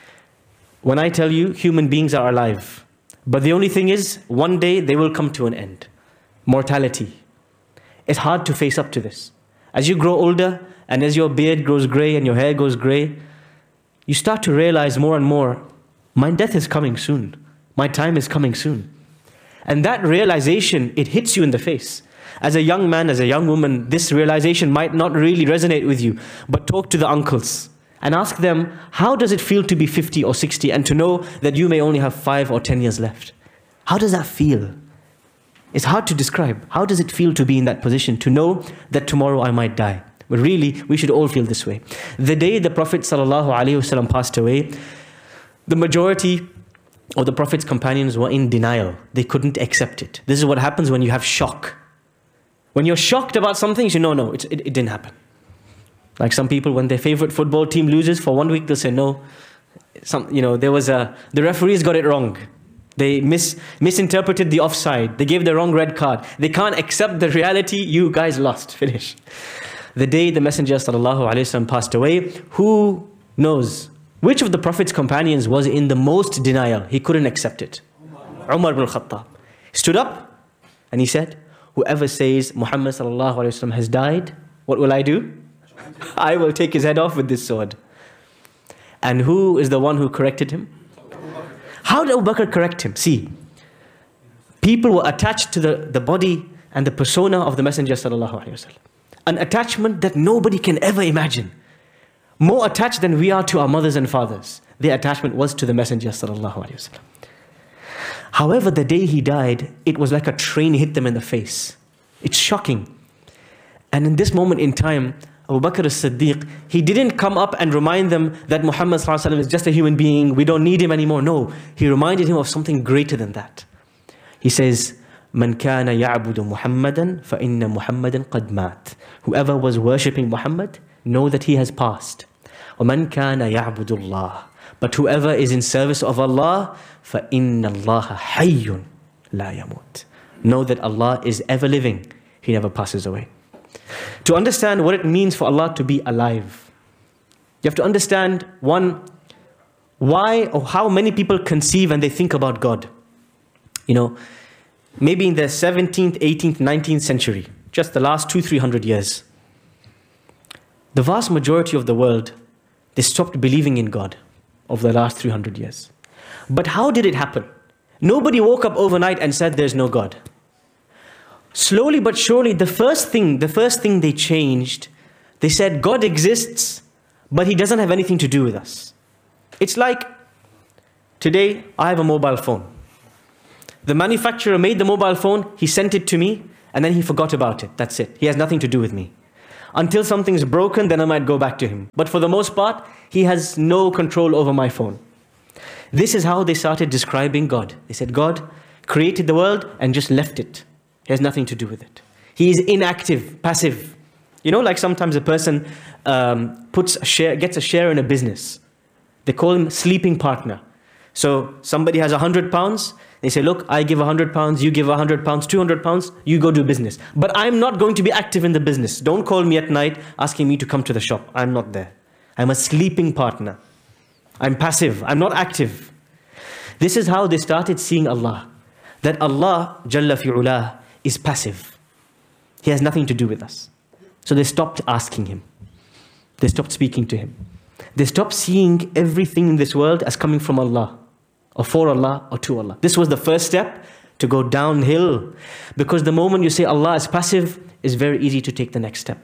when I tell you human beings are alive, but the only thing is, one day they will come to an end. Mortality. It's hard to face up to this. As you grow older, and as your beard grows grey and your hair goes grey, you start to realize more and more, my death is coming soon. My time is coming soon. And that realization, it hits you in the face. As a young man, as a young woman, this realization might not really resonate with you, but talk to the uncles and ask them, how does it feel to be fifty or sixty and to know that you may only have five or ten years left? How does that feel? It's hard to describe. How does it feel to be in that position, to know that tomorrow I might die? But really, we should all feel this way. The day the Prophet ﷺ passed away, the majority of the Prophet's companions were in denial. They couldn't accept it. This is what happens when you have shock. When you're shocked about something, you say, no, no, it, it, it didn't happen. Like some people, when their favorite football team loses for one week, they'll say, no, some, you know, there was a, the referees got it wrong. They mis, misinterpreted the offside. They gave the wrong red card. They can't accept the reality, you guys lost, finish. The day the Messenger ﷺ passed away, who knows? Which of the Prophet's companions was in the most denial? He couldn't accept it. Umar ibn al-Khattab stood up and he said, whoever says Muhammad ﷺ has died, what will I do? I will take his head off with this sword. And who is the one who corrected him? How did Abu Bakr correct him? See, people were attached to the, the body and the persona of the Messenger ﷺ. An attachment that nobody can ever imagine. More attached than we are to our mothers and fathers. Their attachment was to the Messenger ﷺ. However, the day he died, it was like a train hit them in the face. It's shocking. And in this moment in time, Abu Bakr as-Siddiq, he didn't come up and remind them that Muhammad ﷺ is just a human being, we don't need him anymore. No, he reminded him of something greater than that. He says, Man kana ya'budu Muhammadan fa inna Muhammadan qad mat. Whoever was worshipping Muhammad, know that he has passed. وَمَنْ كَانَ يَعْبُدُ اللَّهِ. But whoever is in service of Allah, فَإِنَّ اللَّهَ حَيٌّ لَا يَمُوتُ. Know that Allah is ever living. He never passes away. to understand what it means for Allah to be alive. You have to understand, one, why or how many people conceive and they think about God. You know, maybe in the seventeenth, eighteenth, nineteenth century, just the last two, three hundred years, the vast majority of the world, they stopped believing in God over the last three hundred years. But how did it happen? Nobody woke up overnight and said there's no God. Slowly but surely, the first thing, the first thing they changed, they said God exists, but he doesn't have anything to do with us. It's like, today I have a mobile phone. The manufacturer made the mobile phone, he sent it to me, and then he forgot about it. That's it. He has nothing to do with me. Until something's broken, then I might go back to him. But for the most part, he has no control over my phone. This is how they started describing God. They said God created the world and just left it. He has nothing to do with it. He is inactive, passive. You know, like sometimes a person um, puts a share, gets a share in a business. They call him sleeping partner. So somebody has a hundred pounds. They say, look, I give a hundred pounds, you give a hundred pounds, two hundred pounds, you go do business. But I'm not going to be active in the business. Don't call me at night asking me to come to the shop. I'm not there. I'm a sleeping partner. I'm passive. I'm not active. This is how they started seeing Allah. That Allah, Jalla fi'ulah, is passive. He has nothing to do with us. So they stopped asking him. They stopped speaking to him. They stopped seeing everything in this world as coming from Allah, or for Allah, or to Allah. This was the first step to go downhill. Because the moment you say Allah is passive, it's very easy to take the next step.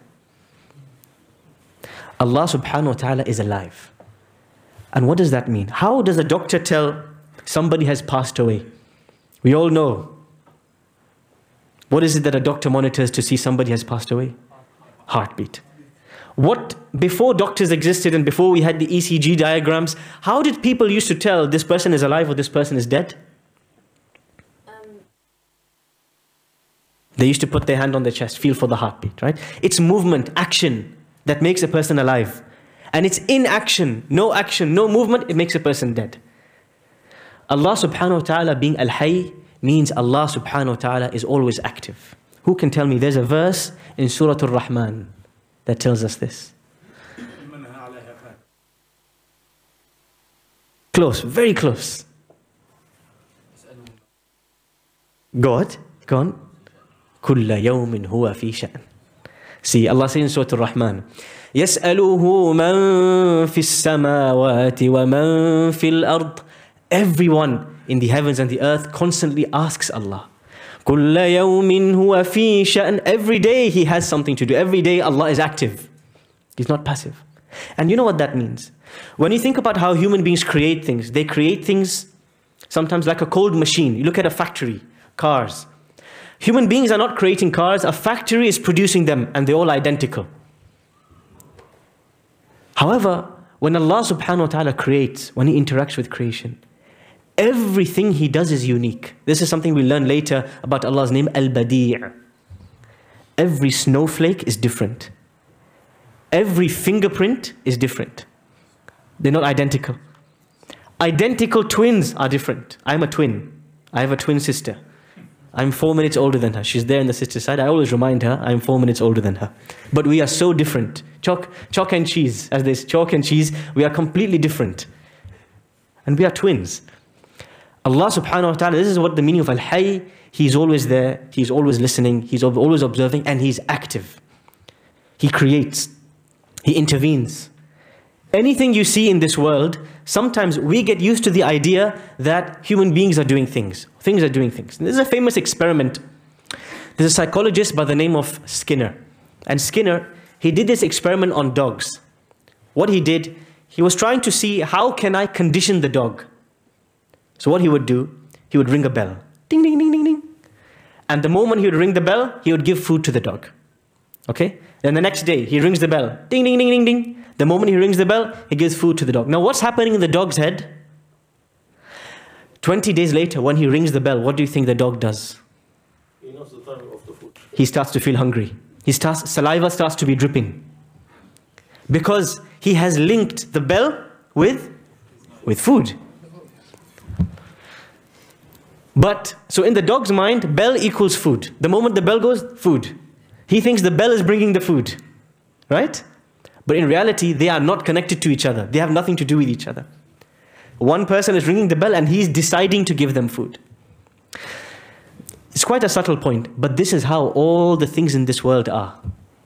Allah subhanahu wa ta'ala is alive. And what does that mean? How does a doctor tell somebody has passed away? We all know. What is it that a doctor monitors to see somebody has passed away? Heartbeat. What, before doctors existed and before we had the E C G diagrams, how did people used to tell this person is alive or this person is dead? Um. They used to put their hand on their chest, feel for the heartbeat, right? It's movement, action that makes a person alive. And it's inaction, no action, no movement, it makes a person dead. Allah subhanahu wa ta'ala being al-hayy means Allah subhanahu wa ta'ala is always active. Who can tell me? There's a verse in Surah Al-Rahman that tells us this. Close, very close. God, go on. كُلَّ يَوْمٍ هُوَ فِي شَأْنٍ. See, Allah says in Surah Al-Rahman, يَسْأَلُهُ مَنْ فِي السَّمَاوَاتِ وَمَنْ فِي الْأَرْضِ. Everyone in the heavens and the earth constantly asks Allah. كُلَّ يَوْمٍ هُوَ فِي شَأْنٍ. Every day he has something to do. Every day Allah is active. He's not passive. And you know what that means? When you think about how human beings create things, they create things sometimes like a cold machine. You look at a factory, cars. Human beings are not creating cars. A factory is producing them and they're all identical. However, when Allah subhanahu wa ta'ala creates, when he interacts with creation, everything he does is unique. This is something we learn later about Allah's name, Al-Badi'. Every snowflake is different. Every fingerprint is different. They're not identical. Identical twins are different. I'm a twin. I have a twin sister. I'm four minutes older than her. She's there on the sister's side. I always remind her I'm four minutes older than her. But we are so different. Chalk, chalk and cheese, as they say, chalk and cheese, we are completely different. And we are twins. Allah subhanahu wa ta'ala, this is what the meaning of al-hayy, he's always there, he's always listening, he's always observing, and he's active. He creates, he intervenes. Anything you see in this world, sometimes we get used to the idea that human beings are doing things. Things are doing things. This is a famous experiment. There's a psychologist by the name of Skinner. And Skinner, he did this experiment on dogs. What he did, he was trying to see how can I condition the dog. So what he would do, he would ring a bell. Ding, ding, ding, ding, ding. And the moment he would ring the bell, he would give food to the dog. Okay? Then the next day, he rings the bell. Ding, ding, ding, ding, ding. The moment he rings the bell, he gives food to the dog. Now what's happening in the dog's head? twenty days later, when he rings the bell, what do you think the dog does? He knows the time of the food. He starts to feel hungry. He starts, saliva starts to be dripping. Because he has linked the bell with, with food. But, so in the dog's mind, bell equals food. The moment the bell goes, food. He thinks the bell is bringing the food, right? But in reality, they are not connected to each other. They have nothing to do with each other. One person is ringing the bell and he's deciding to give them food. It's quite a subtle point, but this is how all the things in this world are.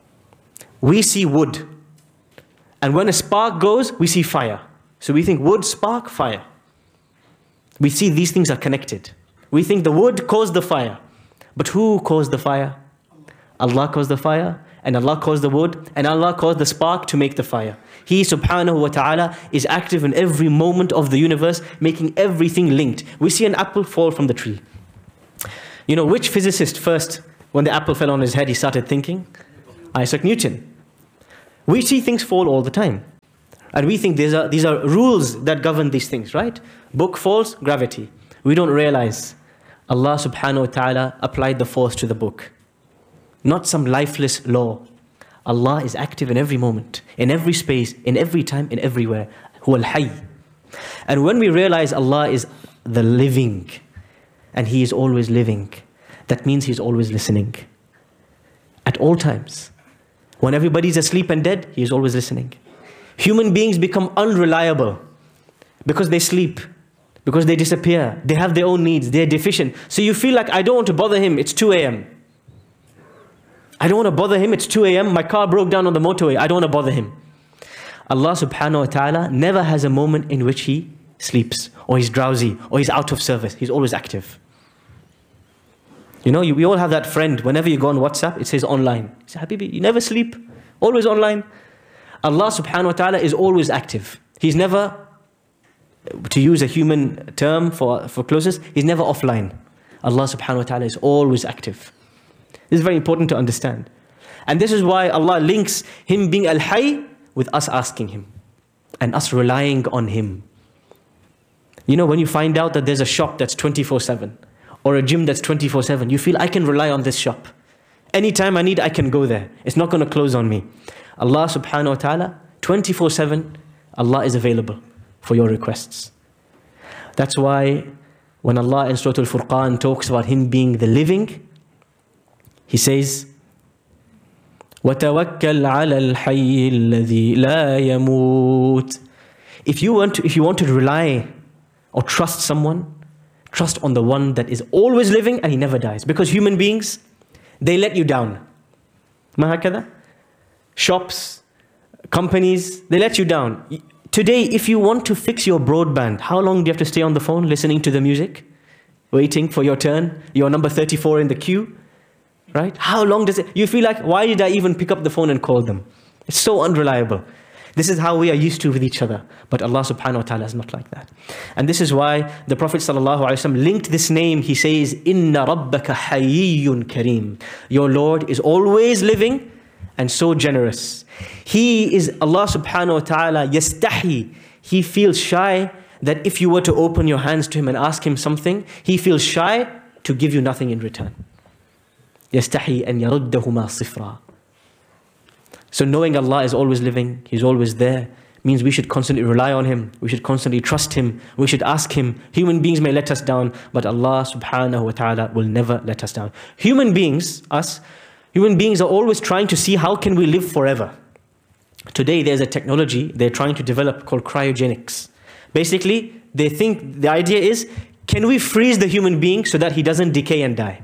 We see wood, and when a spark goes, we see fire. So we think wood, spark, fire. We see these things are connected. We think the wood caused the fire. But who caused the fire? Allah caused the fire, and Allah caused the wood, and Allah caused the spark to make the fire. He subhanahu wa ta'ala is active in every moment of the universe, making everything linked. We see an apple fall from the tree. You know, which physicist first, when the apple fell on his head, he started thinking? Isaac Newton. We see things fall all the time. And we think these are, these are rules that govern these things, right? Book falls, gravity. We don't realize Allah subhanahu wa ta'ala applied the force to the book. Not some lifeless law. Allah is active in every moment, in every space, in every time, in everywhere. Huwa al-hayy. And when we realize Allah is the living, and He is always living, that means He's always listening. At all times. When everybody's asleep and dead, He is always listening. Human beings become unreliable because they sleep, because they disappear, they have their own needs, they're deficient. So you feel like, I don't want to bother him, it's two a.m. I don't want to bother him, it's two a.m. My car broke down on the motorway, I don't want to bother him. Allah subhanahu wa ta'ala never has a moment in which He sleeps, or He's drowsy, or He's out of service. He's always active. You know, you, we all have that friend, whenever you go on WhatsApp, it says online. You say, Habibi, you never sleep, always online. Allah subhanahu wa ta'ala is always active. He's never, to use a human term for, for closeness, He's never offline. Allah subhanahu wa ta'ala is always active. This is very important to understand. And this is why Allah links Him being Al-Hayy with us asking Him and us relying on Him. You know, when you find out that there's a shop that's twenty-four seven or a gym that's twenty-four seven, you feel I can rely on this shop. Anytime I need, I can go there. It's not going to close on me. Allah subhanahu wa ta'ala, twenty-four seven, Allah is available for your requests. That's why when Allah in Surah Al-Furqan talks about Him being the living, He says, وَتَوَكَّلْ عَلَى الْحَيِّ الَّذِي لَا يَمُوتُ. If you want to, if you want to rely or trust someone, trust on the one that is always living and He never dies. Because human beings, they let you down. ما هكذا? Shops, companies, they let you down. Today, if you want to fix your broadband, how long do you have to stay on the phone listening to the music? Waiting for your turn, your number thirty-four in the queue, right? How long does it, you feel like, why did I even pick up the phone and call them? It's so unreliable. This is how we are used to with each other. But Allah subhanahu wa ta'ala is not like that. And this is why the Prophet sallallahu alaihi wasallam linked this name. He says, Inna rabbaka hayyun kareem. Your Lord is always living and so generous. He is, Allah subhanahu wa ta'ala, yastahi. He feels shy that if you were to open your hands to Him and ask Him something, He feels shy to give you nothing in return. Yastahi an yaruddahuma sifra. So knowing Allah is always living, He's always there, means we should constantly rely on Him, we should constantly trust Him, we should ask Him. Human beings may let us down, but Allah subhanahu wa ta'ala will never let us down. Human beings, us, human beings are always trying to see how can we live forever. Today there's a technology they're trying to develop called cryogenics. Basically, they think, the idea is, can we freeze the human being so that he doesn't decay and die?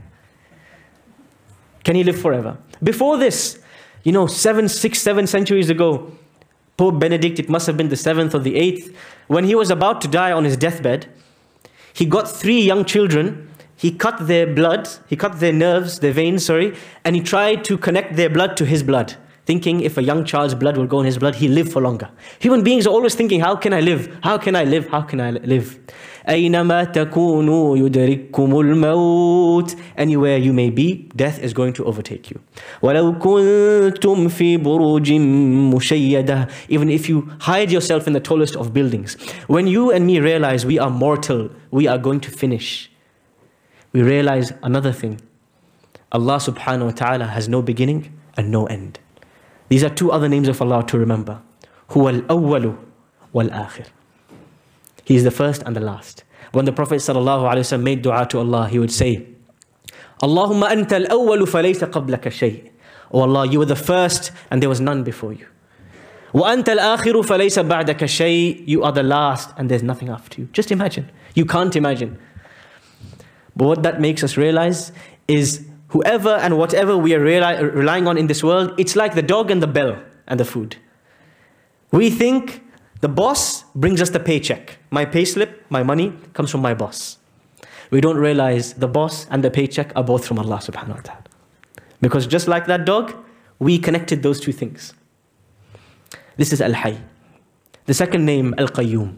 Can he live forever? Before this, you know, seven, six, seven centuries ago, Pope Benedict, it must have been the seventh or the eighth, when he was about to die on his deathbed, he got three young children, he cut their blood, he cut their nerves, their veins, sorry, and he tried to connect their blood to his blood, thinking if a young child's blood will go in his blood, he'll live for longer. Human beings are always thinking, how can I live? How can I live? How can I live? أَيْنَمَا تَكُونُوا يُدْرِكُّمُ الْمَوْتِ. Anywhere you may be, death is going to overtake you. وَلَوْ كُنْتُمْ فِي بُرُوجٍ مُشَيَّدَةٍ. Even if you hide yourself in the tallest of buildings. When you and me realize we are mortal, we are going to finish, we realize another thing. Allah subhanahu wa ta'ala has no beginning and no end. These are two other names of Allah to remember. هُوَ الْأَوَّلُ وَالْآخِرُ. He is the first and the last. When the Prophet sallallahu alaihi wasallam made dua to Allah, he would say, Allahumma anta al-awwalu falaysa qablaka shay, Oh Allah, you were the first and there was none before you. وَأَنْتَ الْآخِرُ فَلَيْسَ بَعْدَكَ شَيْءٍ You are the last and there's nothing after you. Just imagine. You can't imagine. But what that makes us realize is whoever and whatever we are reali- relying on in this world, it's like the dog and the bell and the food. We think the boss brings us the paycheck. My payslip, my money comes from my boss. We don't realize the boss and the paycheck are both from Allah subhanahu wa ta'ala. Because just like that dog, we connected those two things. This is Al-Hayy. The second name, Al-Qayyum.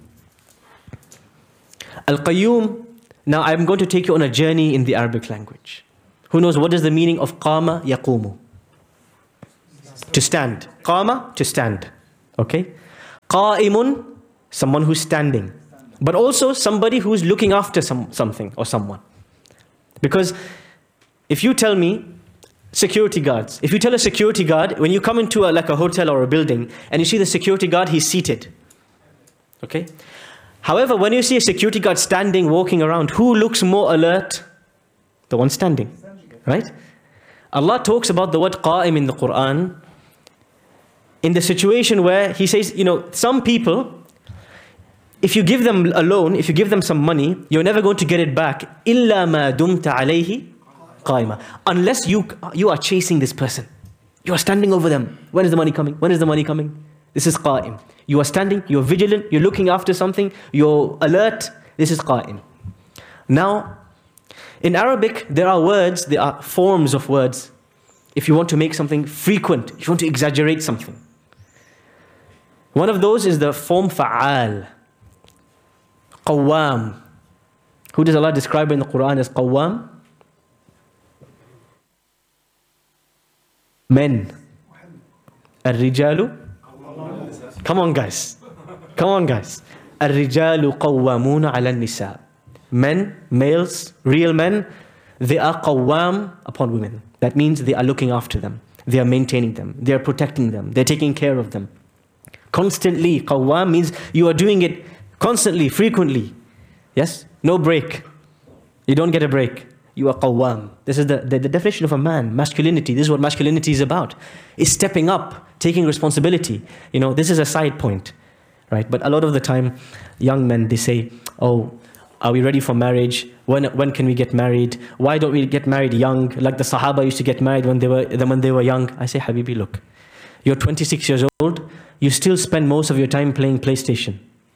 Al-Qayyum, now I'm going to take you on a journey in the Arabic language. Who knows what is the meaning of Qama Yaqumu? To stand. Qama, to stand. Okay? Qa'imun, someone who's standing. But also somebody who's looking after some, something or someone. Because if you tell me, security guards, if you tell a security guard, when you come into a, like a hotel or a building, and you see the security guard, he's seated. Okay? However, when you see a security guard standing, walking around, who looks more alert? The one standing. Right? Allah talks about the word qa'im in the Quran in the situation where He says, you know, some people, if you give them a loan, if you give them some money, you're never going to get it back. إِلَّا مَا دُمْتَ عَلَيْهِ قَائِمًا Unless you, you are chasing this person. You are standing over them. When is the money coming? When is the money coming? This is qa'im. You are standing, you're vigilant, you're looking after something, you're alert. This is qa'im. Now, in Arabic, there are words, there are forms of words. If you want to make something frequent, if you want to exaggerate something. One of those is the form fa'al. Qawwam. Who does Allah describe in the Quran as Qawwam? Men. Ar-rijalu. Come on guys. Come on guys. Ar-rijalu qawwamuna ala nisa. Men, males, real men, they are qawwam upon women. That means they are looking after them. They are maintaining them. They are protecting them. They're taking care of them. Constantly. Qawwam means you are doing it constantly, frequently. Yes? No break. You don't get a break. You are qawwam. This is the, the, the definition of a man. Masculinity. This is what masculinity is about. Is stepping up, taking responsibility. You know, this is a side point. Right? But a lot of the time, young men, they say, oh, are we ready for marriage? When when can we get married? Why don't we get married young? Like the Sahaba used to get married when they were when they were young. I say, Habibi, look, you're twenty-six years old. You still spend most of your time playing PlayStation.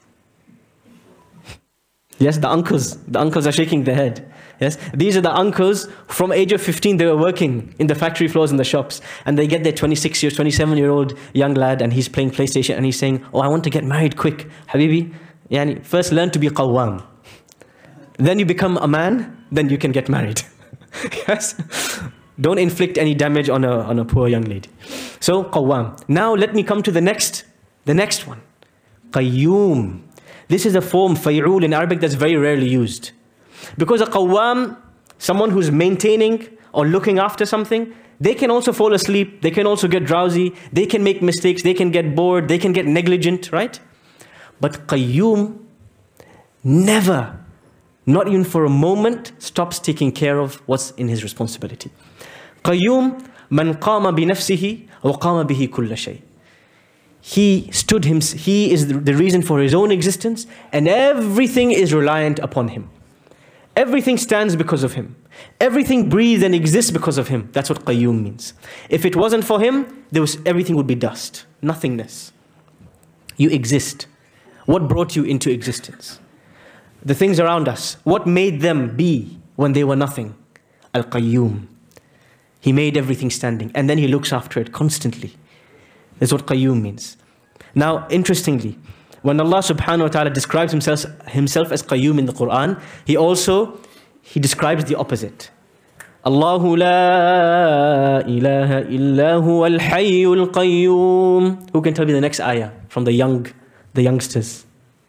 Yes, the uncles. The uncles are shaking their head. Yes, these are the uncles from age of fifteen. They were working in the factory floors and the shops, and they get their twenty-six years, twenty-seven year old young lad, and he's playing PlayStation, and he's saying, "Oh, I want to get married quick, Habibi." Yani, first learn to be qawwam. Then you become a man, then you can get married. Yes? Don't inflict any damage on a, on a poor young lady. So, qawwam. Now let me come to the next, the next one. Qayyum. This is a form, fay'ul in Arabic, that's very rarely used. Because a qawwam, someone who's maintaining or looking after something, they can also fall asleep, they can also get drowsy, they can make mistakes, they can get bored, they can get negligent, right? But qayyum never, not even for a moment, stops taking care of what's in his responsibility. Qayyum, man qama bi nafsihi wa qama bihi kulla shay. He stood him, he is the reason for his own existence, and everything is reliant upon him. Everything stands because of him. Everything breathes and exists because of him. That's what qayyum means. If it wasn't for him, there was, everything would be dust, nothingness. You exist. What brought you into existence? The things around us. What made them be when they were nothing? Al-Qayyum. He made everything standing, and then he looks after it constantly. That's what Qayyum means. Now, interestingly, when Allah subhanahu wa ta'ala describes himself, himself as Qayyum in the Quran, he also, he describes the opposite. Allahu la ilaha illa huwa al-hayyul qayyum. Who can tell me the next ayah from the young, the youngsters?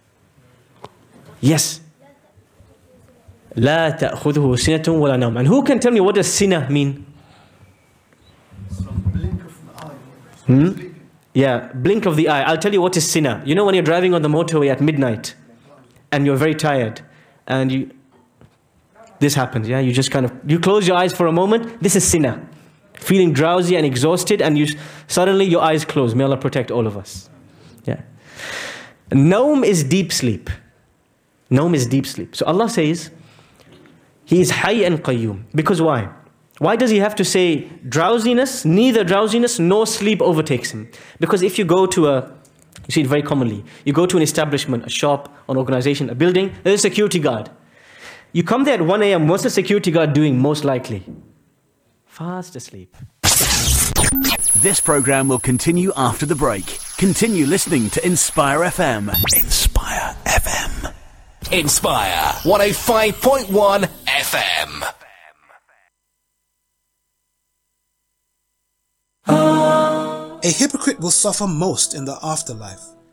Yes. لا تأخذه سنة ولا نوم. And who can tell me what does sinah mean? Hmm? Yeah, blink of the eye. I'll tell you what is sinah. You know when you're driving on the motorway at midnight and you're very tired and you, this happens, yeah? You just kind of, you close your eyes for a moment. This is sinah. feeling drowsy and exhausted, and you suddenly your eyes close. May Allah protect all of us. Yeah. Naum is deep sleep. Naum is deep sleep. So Allah says, He is Hayy and Qayyum. Because why? Why does He have to say drowsiness? Neither drowsiness nor sleep overtakes Him. Because if you go to a, you see it very commonly, you go to an establishment, a shop, an organization, a building, there's a security guard. You come there at one a.m., what's the security guard doing most likely? Fast asleep. This program will continue after the break. Continue listening to Inspire F M. Inspire F M. Inspire one oh five point one F M. A hypocrite will suffer most in the afterlife.